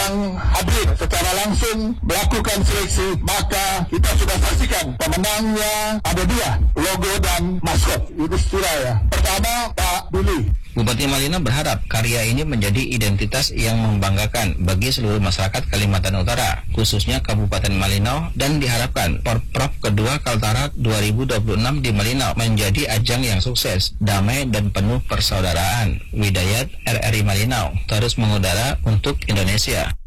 yang hadir secara langsung melakukan seleksi, maka kita sudah saksikan pemenangnya ada dua, logo dan maskot. Itu istilah ya. Pertama, Pak Billy. Bupati Malino berharap karya ini menjadi identitas yang membanggakan bagi seluruh masyarakat Kalimantan Utara, khususnya Kabupaten Malino, dan diharapkan Porprov kedua Kaltara 2026 di Malino menjadi ajang yang sukses, damai, dan penuh persaudaraan. Widayat RRI Malino terus mengudara untuk Indonesia.